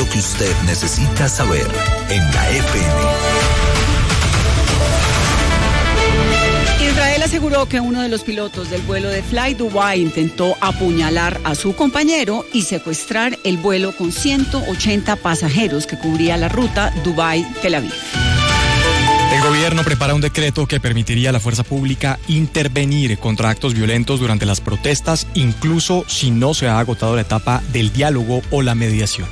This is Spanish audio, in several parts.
lo que usted necesita saber en la FM. Israel aseguró que uno de los pilotos del vuelo de Fly Dubai intentó apuñalar a su compañero y secuestrar el vuelo con 180 pasajeros que cubría la ruta Dubái-Tel Aviv. El gobierno prepara un decreto que permitiría a la fuerza pública intervenir contra actos violentos durante las protestas, incluso si no se ha agotado la etapa del diálogo o la mediación.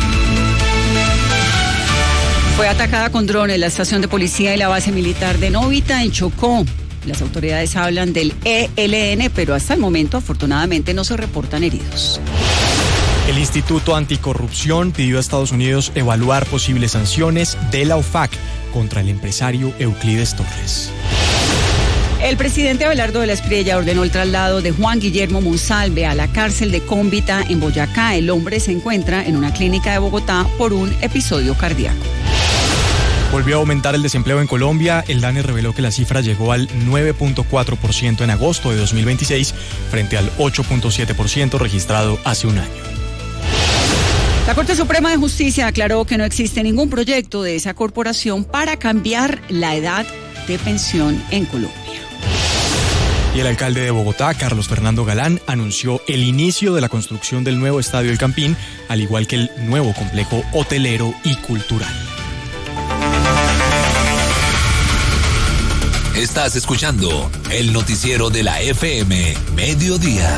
Fue atacada con drones la estación de policía y la base militar de Novita en Chocó. Las autoridades hablan del ELN, pero hasta el momento, afortunadamente, no se reportan heridos. El Instituto Anticorrupción pidió a Estados Unidos evaluar posibles sanciones de la OFAC contra el empresario Euclides Torres. El presidente Abelardo de la Espriella ordenó el traslado de Juan Guillermo Monsalve a la cárcel de Cómbita en Boyacá. El hombre se encuentra en una clínica de Bogotá por un episodio cardíaco. Volvió a aumentar el desempleo en Colombia. El DANE reveló que la cifra llegó al 9.4% en agosto de 2026 frente al 8.7% registrado hace un año. La Corte Suprema de Justicia aclaró que no existe ningún proyecto de esa corporación para cambiar la edad de pensión en Colombia. Y el alcalde de Bogotá, Carlos Fernando Galán, anunció el inicio de la construcción del nuevo estadio El Campín, al igual que el nuevo complejo hotelero y cultural. Estás escuchando el noticiero de la FM Mediodía.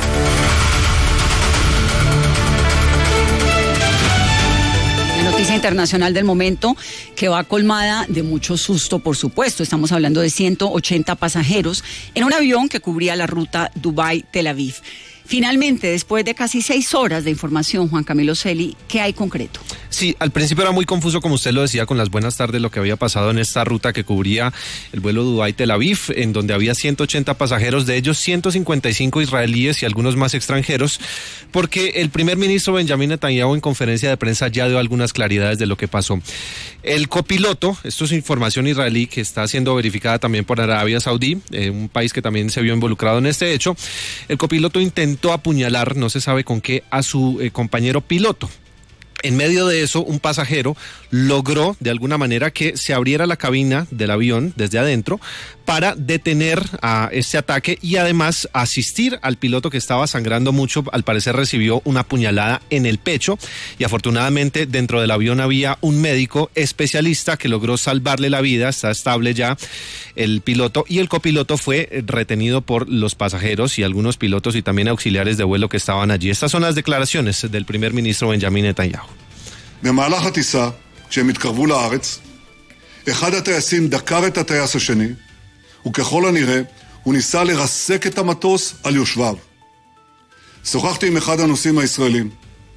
La noticia internacional del momento que va colmada de mucho susto, por supuesto. Estamos hablando de 180 pasajeros en un avión que cubría la ruta Dubái-Tel Aviv. Finalmente, después de casi 6 horas de información, Juan Camilo Celi, ¿qué hay concreto? Sí, al principio era muy confuso, como usted lo decía, con las buenas tardes, lo que había pasado en esta ruta que cubría el vuelo Dubái-Tel Aviv, en donde había 180 pasajeros, de ellos 155 israelíes y algunos más extranjeros, porque el primer ministro Benjamín Netanyahu en conferencia de prensa ya dio algunas claridades de lo que pasó. El copiloto, esto es información israelí que está siendo verificada también por Arabia Saudí, un país que también se vio involucrado en este hecho, el copiloto intentó apuñalar, no se sabe con qué, a su compañero piloto. En medio de eso, un pasajero logró de alguna manera que se abriera la cabina del avión desde adentro para detener a este ataque y además asistir al piloto que estaba sangrando mucho. Al parecer recibió una puñalada en el pecho y afortunadamente dentro del avión había un médico especialista que logró salvarle la vida. Está estable ya el piloto y el copiloto fue retenido por los pasajeros y algunos pilotos y también auxiliares de vuelo que estaban allí. Estas son las declaraciones del primer ministro Benjamín Netanyahu. במהלך הטיסה, כשהם התקרבו לארץ, אחד הטייסים דקר את הטייס השני, וככל הנראה הוא ניסה לרסק את המטוס על יושביו. שוחחתי עם אחד הנוסעים הישראלים.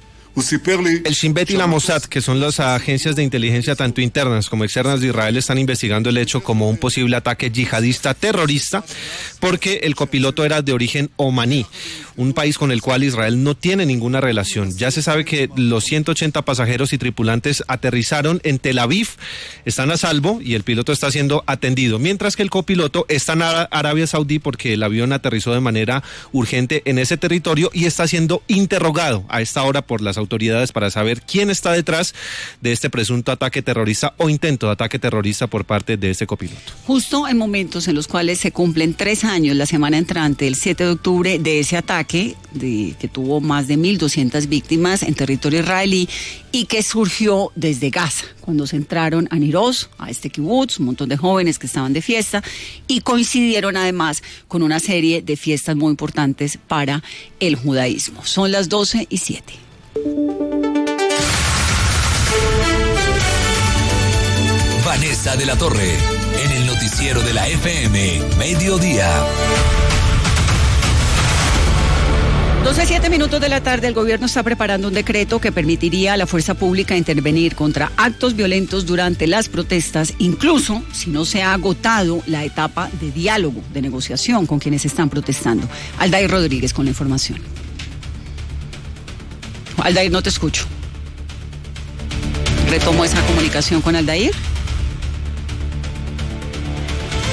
El Shin Bet y la Mossad, que son las agencias de inteligencia tanto internas como externas de Israel, están investigando el hecho como un posible ataque yihadista terrorista porque el copiloto era de origen omaní, un país con el cual Israel no tiene ninguna relación. Ya se sabe que los 180 pasajeros y tripulantes aterrizaron en Tel Aviv, están a salvo y el piloto está siendo atendido, mientras que el copiloto está en Arabia Saudí porque el avión aterrizó de manera urgente en ese territorio y está siendo interrogado a esta hora por las autoridades para saber quién está detrás de este presunto ataque terrorista o intento de ataque terrorista por parte de este copiloto. Justo en momentos en los cuales se cumplen 3 años, la semana entrante, el 7 de octubre, de ese ataque que tuvo más de 1.200 víctimas en territorio israelí y que surgió desde Gaza, cuando se entraron a Nir Oz, a este kibutz, un montón de jóvenes que estaban de fiesta y coincidieron además con una serie de fiestas muy importantes para el judaísmo. Son las 12:07. Vanessa de la Torre, en el noticiero de la FM Mediodía. 12:07 de la tarde, el gobierno está preparando un decreto que permitiría a la fuerza pública intervenir contra actos violentos durante las protestas, incluso si no se ha agotado la etapa de diálogo, de negociación con quienes están protestando. Aldair Rodríguez con la información. Aldair, no te escucho. Retomo esa comunicación con Aldair.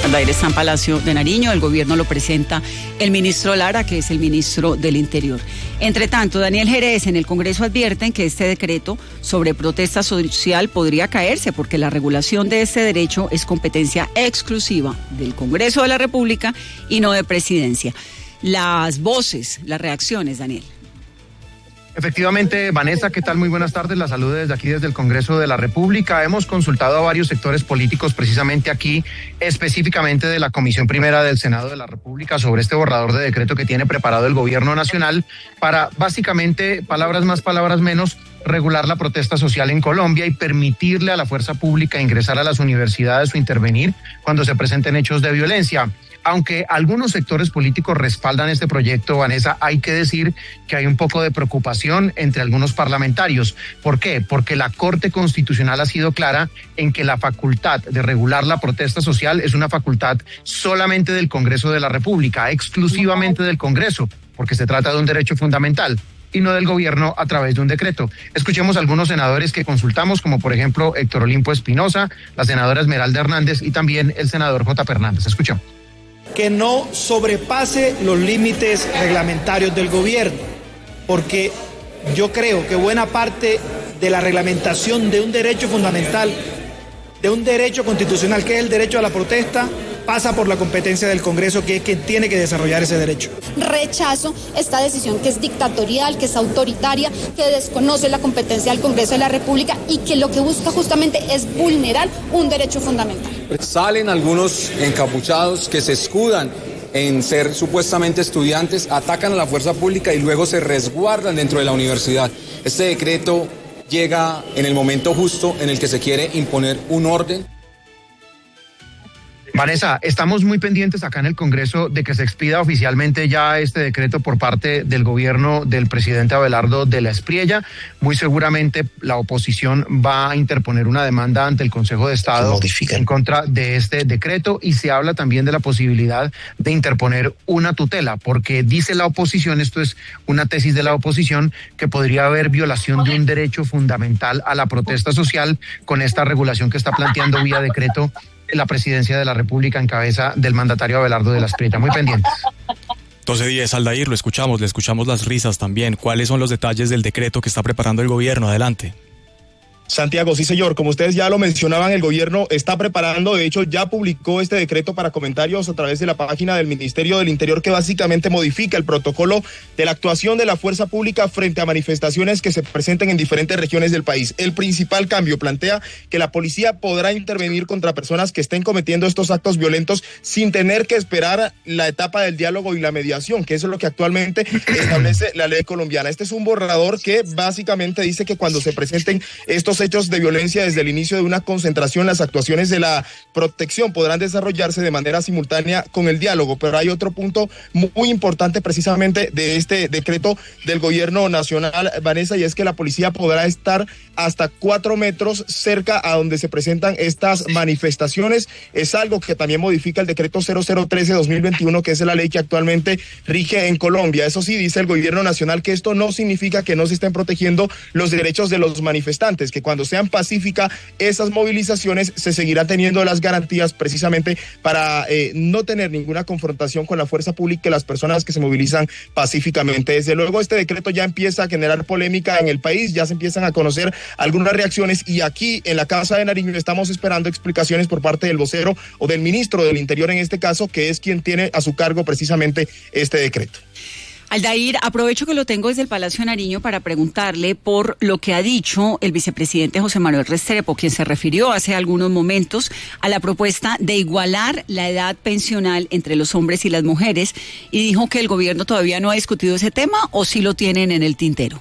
Aldair está en Palacio de Nariño, el gobierno lo presenta el ministro Lara, que es el ministro del Interior. Entre tanto, Daniel Jerez en el Congreso advierten que este decreto sobre protesta social podría caerse porque la regulación de este derecho es competencia exclusiva del Congreso de la República y no de Presidencia. Las voces, las reacciones, Daniel. Efectivamente, Vanessa, ¿qué tal? Muy buenas tardes. La saludo desde aquí, desde el Congreso de la República. Hemos consultado a varios sectores políticos, precisamente aquí, específicamente de la Comisión Primera del Senado de la República, sobre este borrador de decreto que tiene preparado el Gobierno Nacional para, básicamente, palabras más, palabras menos, regular la protesta social en Colombia y permitirle a la fuerza pública ingresar a las universidades o intervenir cuando se presenten hechos de violencia. Aunque algunos sectores políticos respaldan este proyecto, Vanessa, hay que decir que hay un poco de preocupación entre algunos parlamentarios. ¿Por qué? Porque la Corte Constitucional ha sido clara en que la facultad de regular la protesta social es una facultad solamente del Congreso de la República, exclusivamente del Congreso, porque se trata de un derecho fundamental y no del gobierno a través de un decreto. Escuchemos a algunos senadores que consultamos, como por ejemplo Héctor Olimpo Espinosa, la senadora Esmeralda Hernández y también el senador J. Hernández. Escuchemos. Que no sobrepase los límites reglamentarios del gobierno, porque yo creo que buena parte de la reglamentación de un derecho fundamental, de un derecho constitucional, que es el derecho a la protesta, pasa por la competencia del Congreso, que es quien tiene que desarrollar ese derecho. Rechazo esta decisión que es dictatorial, que es autoritaria, que desconoce la competencia del Congreso de la República y que lo que busca justamente es vulnerar un derecho fundamental. Salen algunos encapuchados que se escudan en ser supuestamente estudiantes, atacan a la fuerza pública y luego se resguardan dentro de la universidad. Este decreto llega en el momento justo en el que se quiere imponer un orden. Vanessa, estamos muy pendientes acá en el Congreso de que se expida oficialmente ya este decreto por parte del gobierno del presidente Abelardo de la Espriella. Muy seguramente la oposición va a interponer una demanda ante el Consejo de Estado en contra de este decreto y se habla también de la posibilidad de interponer una tutela, porque dice la oposición, esto es una tesis de la oposición, que podría haber violación de un derecho fundamental a la protesta social con esta regulación que está planteando vía decreto la presidencia de la República en cabeza del mandatario Abelardo de la Espriella. Muy pendientes. 12:10, Aldair, le escuchamos las risas también. ¿Cuáles son los detalles del decreto que está preparando el gobierno? Adelante. Santiago, sí señor, como ustedes ya lo mencionaban, el gobierno está preparando, de hecho ya publicó este decreto para comentarios a través de la página del Ministerio del Interior, que básicamente modifica el protocolo de la actuación de la fuerza pública frente a manifestaciones que se presenten en diferentes regiones del país. El principal cambio plantea que la policía podrá intervenir contra personas que estén cometiendo estos actos violentos sin tener que esperar la etapa del diálogo y la mediación, que eso es lo que actualmente establece la ley colombiana. Este es un borrador que básicamente dice que cuando se presenten estos hechos de violencia desde el inicio de una concentración, las actuaciones de la protección podrán desarrollarse de manera simultánea con el diálogo. Pero hay otro punto muy importante precisamente de este decreto del gobierno nacional, Vanessa, y es que la policía podrá estar hasta 4 metros cerca a donde se presentan estas manifestaciones. Es algo que también modifica el decreto 0013-2021, que es la ley que actualmente rige en Colombia. Eso sí, dice el gobierno nacional que esto no significa que no se estén protegiendo los derechos de los manifestantes, que cuando sean pacíficas esas movilizaciones se seguirá teniendo las garantías precisamente para no tener ninguna confrontación con la fuerza pública y las personas que se movilizan pacíficamente. Desde luego este decreto ya empieza a generar polémica en el país, ya se empiezan a conocer algunas reacciones y aquí en la Casa de Nariño estamos esperando explicaciones por parte del vocero o del ministro del Interior en este caso, que es quien tiene a su cargo precisamente este decreto. Aldair, aprovecho que lo tengo desde el Palacio de Nariño para preguntarle por lo que ha dicho el vicepresidente José Manuel Restrepo, quien se refirió hace algunos momentos a la propuesta de igualar la edad pensional entre los hombres y las mujeres y dijo que el gobierno todavía no ha discutido ese tema o sí lo tienen en el tintero.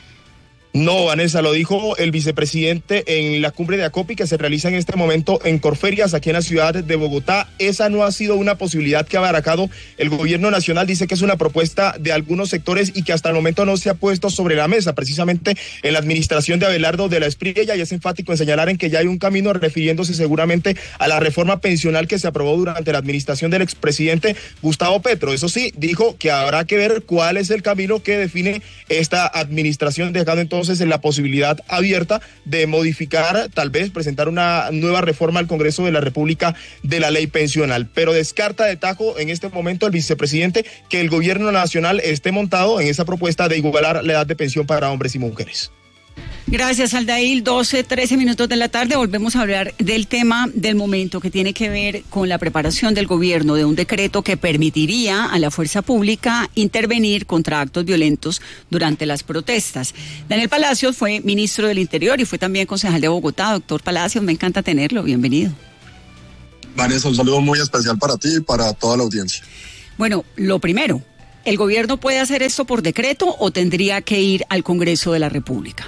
No, Vanessa, lo dijo el vicepresidente en la cumbre de ACOPI que se realiza en este momento en Corferias, aquí en la ciudad de Bogotá. Esa no ha sido una posibilidad que ha abarcado el gobierno nacional. Dice que es una propuesta de algunos sectores y que hasta el momento no se ha puesto sobre la mesa, precisamente en la administración de Abelardo de la Espriella, y es enfático en señalar en que ya hay un camino refiriéndose seguramente a la reforma pensional que se aprobó durante la administración del expresidente Gustavo Petro. Eso sí, dijo que habrá que ver cuál es el camino que define esta administración, dejando entonces entonces la posibilidad abierta de modificar, tal vez presentar una nueva reforma al Congreso de la República de la ley pensional. Pero descarta de tajo en este momento el vicepresidente que el gobierno nacional esté montado en esa propuesta de igualar la edad de pensión para hombres y mujeres. Gracias, Aldair. 12:13 minutos de la tarde. Volvemos a hablar del tema del momento que tiene que ver con la preparación del gobierno de un decreto que permitiría a la fuerza pública intervenir contra actos violentos durante las protestas. Daniel Palacios fue ministro del Interior y fue también concejal de Bogotá. Doctor Palacios, me encanta tenerlo. Bienvenido. Vanessa, un saludo muy especial para ti y para toda la audiencia. Bueno, lo primero, ¿el gobierno puede hacer esto por decreto o tendría que ir al Congreso de la República?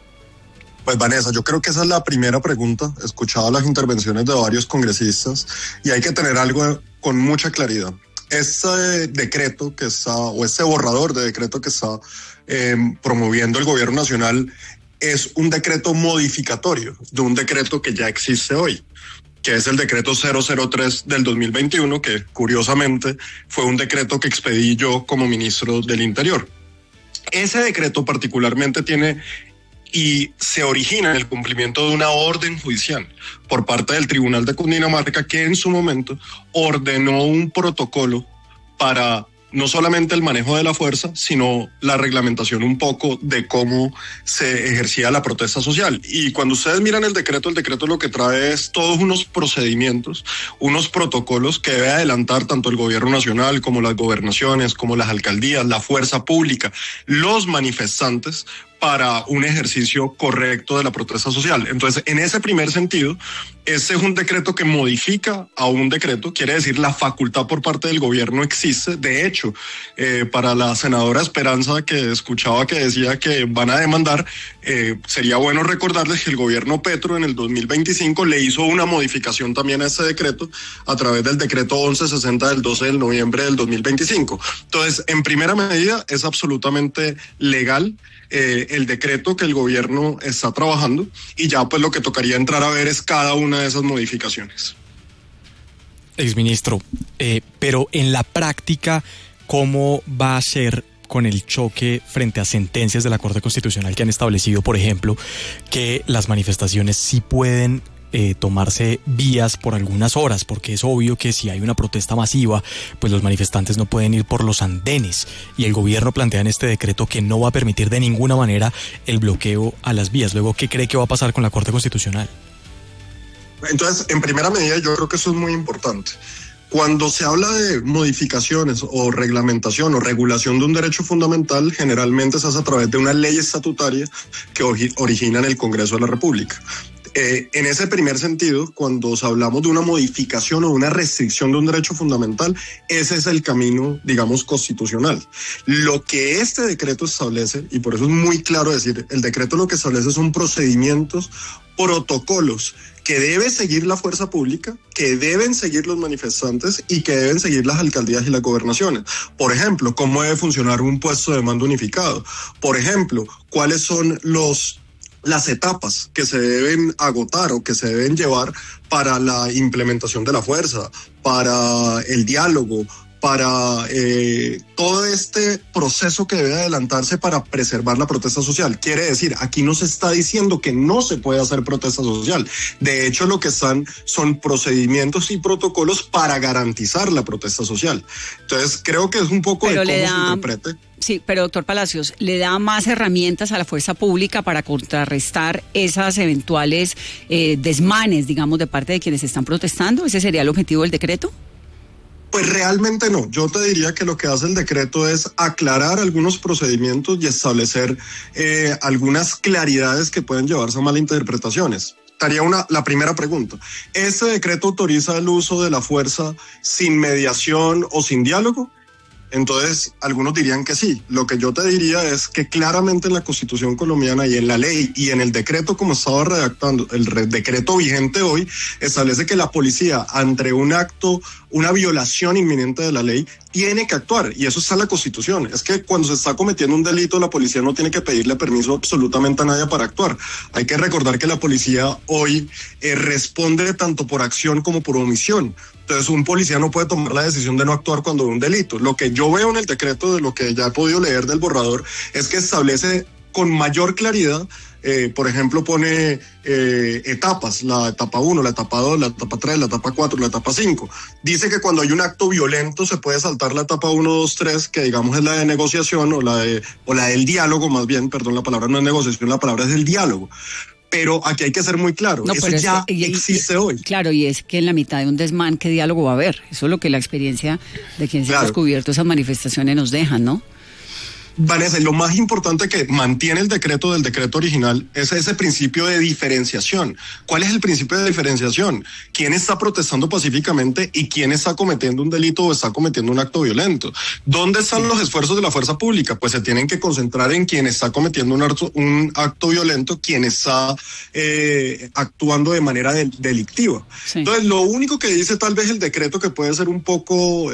Pues Vanessa, yo creo que esa es la primera pregunta. He escuchado las intervenciones de varios congresistas y hay que tener algo con mucha claridad. Ese decreto que está, o ese borrador de decreto que está promoviendo el gobierno nacional es un decreto modificatorio de un decreto que ya existe hoy, que es el decreto 003 del 2021, que curiosamente fue un decreto que expedí yo como ministro del Interior. Ese decreto particularmente tiene y se origina en el cumplimiento de una orden judicial por parte del Tribunal de Cundinamarca, que en su momento ordenó un protocolo para no solamente el manejo de la fuerza, sino la reglamentación un poco de cómo se ejercía la protesta social. Y cuando ustedes miran el decreto lo que trae es todos unos procedimientos, unos protocolos que debe adelantar tanto el gobierno nacional como las gobernaciones, como las alcaldías, la fuerza pública, los manifestantes, para un ejercicio correcto de la protesta social. Entonces, en ese primer sentido, este es un decreto que modifica a un decreto, quiere decir la facultad por parte del gobierno existe. De hecho, para la senadora Esperanza, que escuchaba que decía que van a demandar, sería bueno recordarles que el gobierno Petro en el 2025 le hizo una modificación también a ese decreto a través del decreto 1160 del 12 de noviembre del 2025. Entonces, en primera medida, es absolutamente legal el decreto que el gobierno está trabajando, y ya pues lo que tocaría entrar a ver es cada una de esas modificaciones. Exministro, pero en la práctica, ¿cómo va a ser con el choque frente a sentencias de la Corte Constitucional que han establecido, por ejemplo, que las manifestaciones sí pueden tomarse vías por algunas horas? Porque es obvio que si hay una protesta masiva, pues los manifestantes no pueden ir por los andenes, y el gobierno plantea en este decreto que no va a permitir de ninguna manera el bloqueo a las vías. Luego, ¿qué cree que va a pasar con la Corte Constitucional? Entonces, en primera medida, yo creo que eso es muy importante. Cuando se habla de modificaciones o reglamentación o regulación de un derecho fundamental, generalmente se hace a través de una ley estatutaria que origina en el Congreso de la República. En ese primer sentido, cuando hablamos de una modificación o una restricción de un derecho fundamental, ese es el camino, digamos, constitucional. Lo que este decreto establece, y por eso es muy claro decir, el decreto lo que establece son procedimientos, protocolos que debe seguir la fuerza pública, que deben seguir los manifestantes y que deben seguir las alcaldías y las gobernaciones. Por ejemplo, cómo debe funcionar un puesto de mando unificado. Por ejemplo, cuáles son las etapas que se deben agotar o que se deben llevar para la implementación de la fuerza, para el diálogo, para todo este proceso que debe adelantarse para preservar la protesta social. Quiere decir, aquí no se está diciendo que no se puede hacer protesta social. De hecho, lo que están son procedimientos y protocolos para garantizar la protesta social. Entonces, creo que es un poco de cómo se interprete. Sí, pero doctor Palacios, ¿le da más herramientas a la fuerza pública para contrarrestar esas eventuales desmanes, digamos, de parte de quienes están protestando? ¿Ese sería el objetivo del decreto? Pues realmente no. Yo te diría que lo que hace el decreto es aclarar algunos procedimientos y establecer algunas claridades que pueden llevarse a malinterpretaciones. Estaría la primera pregunta. ¿Este decreto autoriza el uso de la fuerza sin mediación o sin diálogo? Entonces, algunos dirían que sí. Lo que yo te diría es que claramente en la Constitución colombiana y en la ley y en el decreto como estaba redactando, el decreto vigente hoy, establece que la policía ante un acto, una violación inminente de la ley, tiene que actuar, y eso está en la Constitución. Es que cuando se está cometiendo un delito, la policía no tiene que pedirle permiso absolutamente a nadie para actuar. Hay que recordar que la policía hoy responde tanto por acción como por omisión. Entonces, un policía no puede tomar la decisión de no actuar cuando ve un delito. Lo que yo veo en el decreto, de lo que ya he podido leer del borrador, es que establece con mayor claridad. Por ejemplo, pone etapas, la etapa 1, la etapa 2, la etapa 3, la etapa 4, la etapa 5. Dice que cuando hay un acto violento se puede saltar la etapa 1, 2, 3, que digamos es la de negociación o la del diálogo, más bien, perdón, la palabra no es negociación, la palabra es el diálogo. Pero aquí hay que ser muy claro, eso ya existe hoy. Claro, y es que en la mitad de un desmán, ¿qué diálogo va a haber? Eso es lo que la experiencia de quienes han descubierto esas manifestaciones nos deja, ¿no? Vanessa, lo más importante que mantiene el decreto del decreto original es ese principio de diferenciación. ¿Cuál es el principio de diferenciación? ¿Quién está protestando pacíficamente y quién está cometiendo un delito o está cometiendo un acto violento? ¿Dónde están los esfuerzos de la fuerza pública? Pues se tienen que concentrar en quien está cometiendo un acto violento, quien está actuando de manera delictiva. Sí. Entonces, lo único que dice tal vez el decreto, que puede ser un poco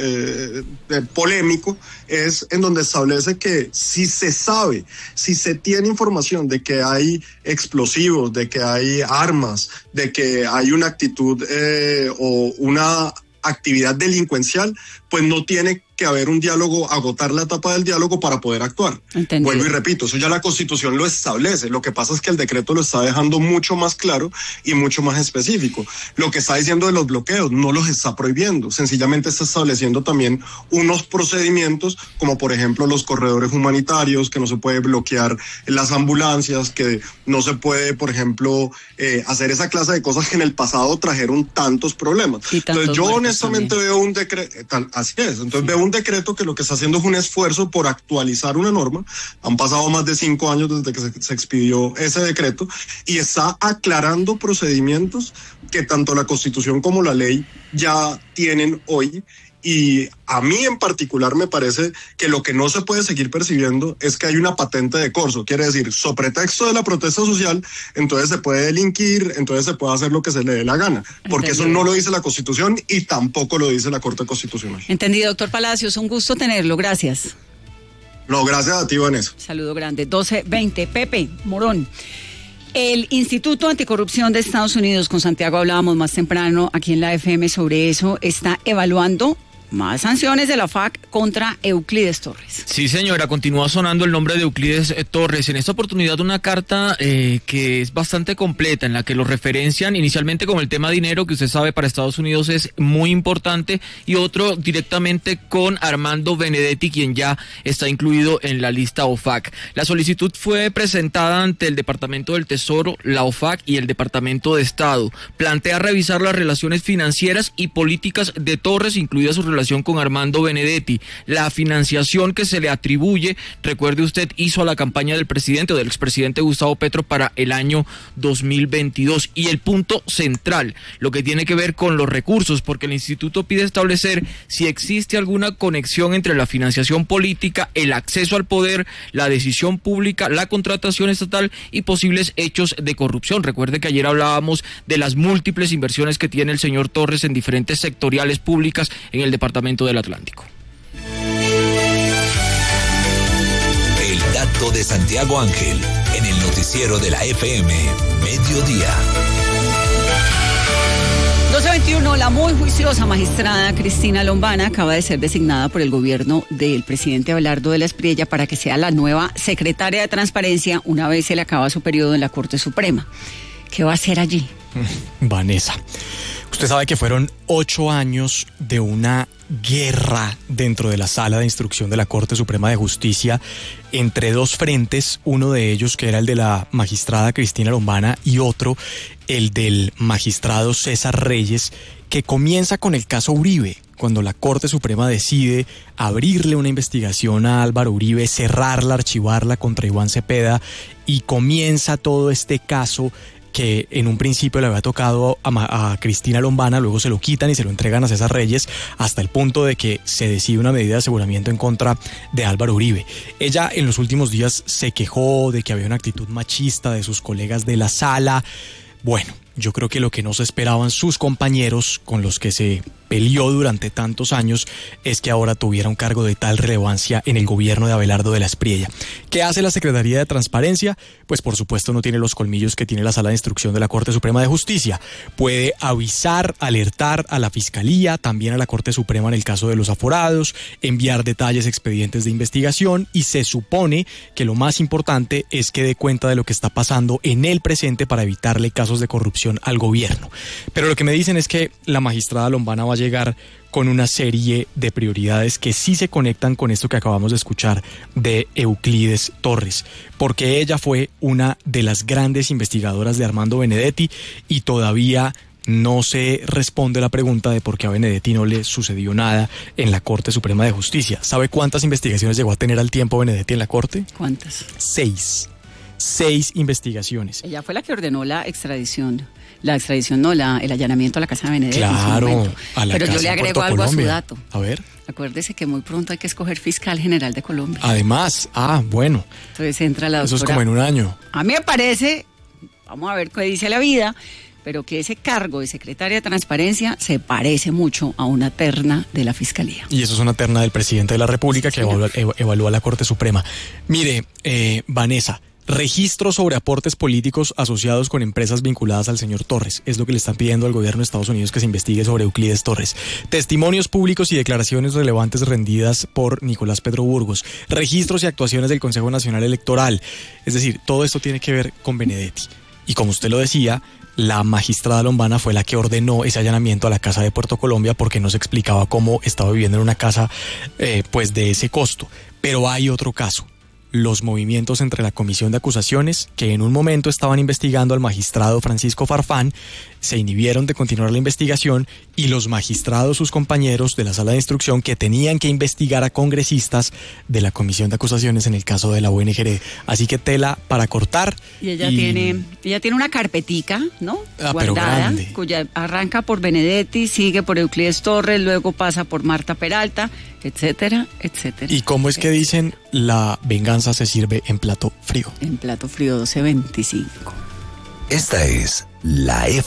polémico, es en donde establece que si se sabe, si se tiene información de que hay explosivos, de que hay armas, de que hay una actitud o una actividad delincuencial, pues no tiene que haber un diálogo, agotar la etapa del diálogo para poder actuar. Entendido. Vuelvo y repito, eso ya la Constitución lo establece. Lo que pasa es que el decreto lo está dejando mucho más claro y mucho más específico. Lo que está diciendo de los bloqueos no los está prohibiendo, sencillamente está estableciendo también unos procedimientos, como por ejemplo los corredores humanitarios, que no se puede bloquear las ambulancias, que no se puede, por ejemplo, hacer esa clase de cosas que en el pasado trajeron tantos problemas. Entonces yo honestamente veo un decreto, así es, entonces veo un decreto que lo que está haciendo es un esfuerzo por actualizar una norma. Han pasado más de 5 años desde que se expidió ese decreto y está aclarando procedimientos que tanto la Constitución como la ley ya tienen hoy. Y a mí en particular me parece que lo que no se puede seguir percibiendo es que hay una patente de corso, quiere decir, sobre pretexto de la protesta social, entonces se puede delinquir, entonces se puede hacer lo que se le dé la gana, porque Entendido. Eso no lo dice la Constitución y tampoco lo dice la Corte Constitucional. Entendido, doctor Palacios, un gusto tenerlo, gracias. No, gracias a ti, Vanessa. Saludo grande, 12:20, Pepe Morón. El Instituto Anticorrupción de Estados Unidos, con Santiago hablábamos más temprano aquí en la FM sobre eso, está evaluando más sanciones de la FAC contra Euclides Torres. Sí, señora, continúa sonando el nombre de Euclides Torres. En esta oportunidad una carta que es bastante completa, en la que lo referencian inicialmente como el tema dinero, que usted sabe para Estados Unidos es muy importante, y otro directamente con Armando Benedetti, quien ya está incluido en la lista OFAC. La solicitud fue presentada ante el Departamento del Tesoro, la OFAC y el Departamento de Estado. Plantea revisar las relaciones financieras y políticas de Torres, incluida su relación con Armando Benedetti, la financiación que se le atribuye, recuerde usted, hizo a la campaña del presidente o del expresidente Gustavo Petro para el año 2022, y el punto central, lo que tiene que ver con los recursos, porque el instituto pide establecer si existe alguna conexión entre la financiación política, el acceso al poder, la decisión pública, la contratación estatal y posibles hechos de corrupción. Recuerde que ayer hablábamos de las múltiples inversiones que tiene el señor Torres en diferentes sectoriales públicas en el Departamento del Atlántico. El dato de Santiago Ángel en el noticiero de la FM Mediodía. 12:21, la muy juiciosa magistrada Cristina Lombana acaba de ser designada por el gobierno del presidente Abelardo de la Espriella para que sea la nueva secretaria de Transparencia una vez se le acaba su periodo en la Corte Suprema. ¿Qué va a hacer allí? Vanessa, usted sabe que fueron 8 años de una guerra dentro de la sala de instrucción de la Corte Suprema de Justicia entre dos frentes, uno de ellos que era el de la magistrada Cristina Lombana y otro el del magistrado César Reyes, que comienza con el caso Uribe, cuando la Corte Suprema decide abrirle una investigación a Álvaro Uribe, cerrarla, archivarla contra Iván Cepeda, y comienza todo este caso que en un principio le había tocado a Cristina Lombana, luego se lo quitan y se lo entregan a César Reyes, hasta el punto de que se decide una medida de aseguramiento en contra de Álvaro Uribe. Ella en los últimos días se quejó de que había una actitud machista de sus colegas de la sala. Bueno, yo creo que lo que no se esperaban sus compañeros con los que se peleó durante tantos años es que ahora tuviera un cargo de tal relevancia en el gobierno de Abelardo de la Espriella. ¿Qué hace la Secretaría de Transparencia? Pues por supuesto no tiene los colmillos que tiene la Sala de Instrucción de la Corte Suprema de Justicia. Puede avisar, alertar a la Fiscalía, también a la Corte Suprema en el caso de los aforados, enviar detalles, expedientes de investigación, y se supone que lo más importante es que dé cuenta de lo que está pasando en el presente para evitarle casos de corrupción al gobierno. Pero lo que me dicen es que la magistrada Lombana va a llegar con una serie de prioridades que sí se conectan con esto que acabamos de escuchar de Euclides Torres, porque ella fue una de las grandes investigadoras de Armando Benedetti y todavía no se responde la pregunta de por qué a Benedetti no le sucedió nada en la Corte Suprema de Justicia. ¿Sabe cuántas investigaciones llegó a tener al tiempo Benedetti en la Corte? ¿Cuántas? 6 investigaciones. Ella fue la que ordenó la extradición. La extradición no, el allanamiento a la casa de Benedetti. Claro, a la Pero casa yo le en agrego Puerto algo Colombia. a su dato. A ver. Acuérdese que muy pronto hay que escoger fiscal general de Colombia. Además, bueno. Entonces entra la doctora. Eso es como en un año. A mí me parece, vamos a ver qué dice la vida, pero que ese cargo de secretaria de Transparencia se parece mucho a una terna de la Fiscalía. Y eso es una terna del presidente de la República que evalúa la Corte Suprema. Mire, Vanessa, registro sobre aportes políticos asociados con empresas vinculadas al señor Torres. Es lo que le están pidiendo al gobierno de Estados Unidos, que se investigue sobre Euclides Torres. Testimonios públicos y declaraciones relevantes rendidas por Nicolás Petro Burgos. Registros y actuaciones del Consejo Nacional Electoral. Es decir, todo esto tiene que ver con Benedetti. Y como usted lo decía, la magistrada Lombana fue la que ordenó ese allanamiento a la casa de Puerto Colombia porque no se explicaba cómo estaba viviendo en una casa pues de ese costo. Pero hay otro caso. Los movimientos entre la Comisión de Acusaciones, que en un momento estaban investigando al magistrado Francisco Farfán, se inhibieron de continuar la investigación, y los magistrados, sus compañeros de la Sala de Instrucción, que tenían que investigar a congresistas de la Comisión de Acusaciones en el caso de la UNGR. Así que tela para cortar. Y ella tiene una carpetica, ¿no? Guardada, cuya arranca por Benedetti, sigue por Euclides Torres, luego pasa por Marta Peralta, etcétera, etcétera. ¿Y cómo es que dicen la venganza se sirve en plato frío? En plato frío 12:25. Esta es la